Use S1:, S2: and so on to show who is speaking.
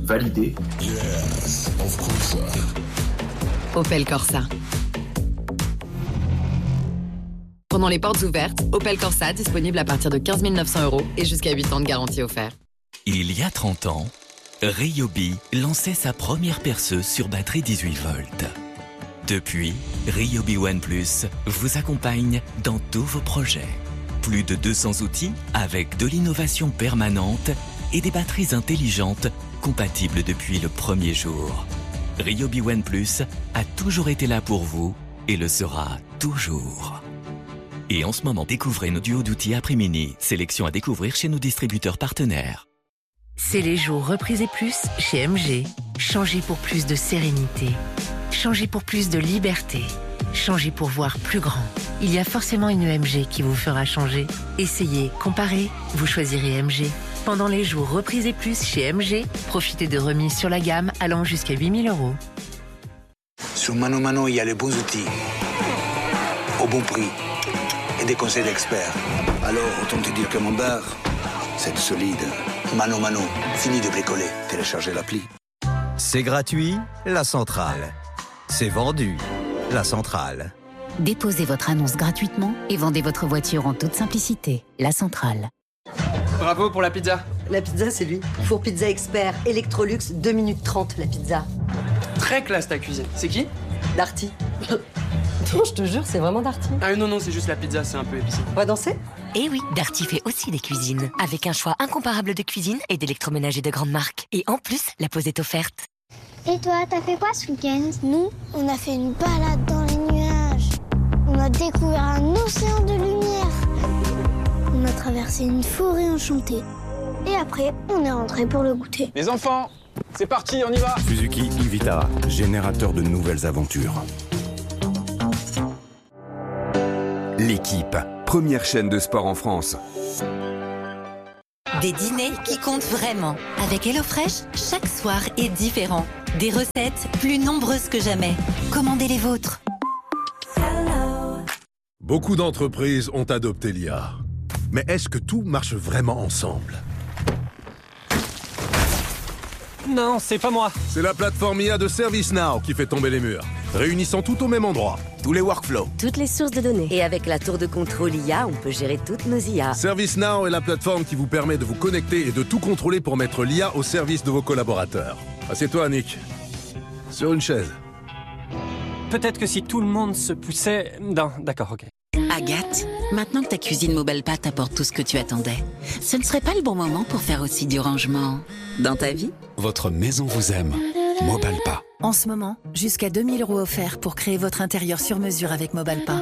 S1: validé.
S2: Yes, of course.
S3: Opel Corsa. Pendant les portes ouvertes, Opel Corsa disponible à partir de 15 900 € et jusqu'à 8 ans de garantie offerte.
S4: Il y a 30 ans, Ryobi lançait sa première perceuse sur batterie 18 volts. Depuis, Ryobi One Plus vous accompagne dans tous vos projets. Plus de 200 outils avec de l'innovation permanente et des batteries intelligentes compatibles depuis le premier jour. Ryobi One Plus a toujours été là pour vous et le sera toujours. Et en ce moment, découvrez nos duos d'outils après-mini. Sélection à découvrir chez nos distributeurs partenaires.
S5: C'est les jours reprisés plus chez MG. Changez pour plus de sérénité. Changez pour plus de liberté. Changez pour voir plus grand. Il y a forcément une MG qui vous fera changer. Essayez, comparez, vous choisirez MG. Pendant les jours reprisés plus chez MG, profitez de remises sur la gamme allant jusqu'à 8 000 €.
S6: Sur Mano Mano, il y a les bons outils, au bon prix et des conseils d'experts. Alors, autant te dire que mon bar, c'est solide. Mano Mano, fini de bricoler. Téléchargez l'appli.
S7: C'est gratuit, la centrale. C'est vendu, la centrale.
S8: Déposez votre annonce gratuitement et vendez votre voiture en toute simplicité. La centrale.
S9: Bravo pour la pizza.
S10: La pizza, c'est lui. Four Pizza Expert, Electrolux, 2 minutes 30 la pizza.
S9: Très classe ta cuisine. C'est qui?
S10: Darty. Non, je te jure, c'est vraiment Darty.
S9: Ah non, c'est juste la pizza, c'est un peu épicé.
S10: On va danser?
S5: Et oui, Darty fait aussi des cuisines, avec un choix incomparable de cuisine et d'électroménager de grande marque. Et en plus, la pause est offerte.
S11: Et toi, t'as fait quoi ce week-end? Nous, on a fait une balade dans les nuages. On a découvert un océan de lumière. On a traversé une forêt enchantée. Et après, on est rentré pour le goûter.
S9: Les enfants, c'est parti, on y va.
S12: Suzuki e-Vitara, générateur de nouvelles aventures.
S13: L'équipe, première chaîne de sport en France.
S14: Des dîners qui comptent vraiment. Avec HelloFresh, chaque soir est différent. Des recettes plus nombreuses que jamais. Commandez les vôtres.
S15: Beaucoup d'entreprises ont adopté l'IA. Mais est-ce que tout marche vraiment ensemble?
S16: Non, c'est pas moi.
S15: C'est la plateforme IA de ServiceNow qui fait tomber les murs, réunissant tout au même endroit. Tous les workflows.
S17: Toutes les sources de données. Et avec la tour de contrôle IA, on peut gérer toutes nos IA.
S15: ServiceNow est la plateforme qui vous permet de vous connecter et de tout contrôler pour mettre l'IA au service de vos collaborateurs. Assieds-toi, Nick. Sur une chaise.
S16: Peut-être que si tout le monde se poussait... Non, d'accord, ok.
S14: Agathe, maintenant que ta cuisine Mobilepa t'apporte tout ce que tu attendais, ce ne serait pas le bon moment pour faire aussi du rangement dans ta vie?
S2: Votre maison vous aime. Mobilepa.
S18: En ce moment, jusqu'à 2 000 € offerts pour créer votre intérieur sur mesure avec Mobilepa.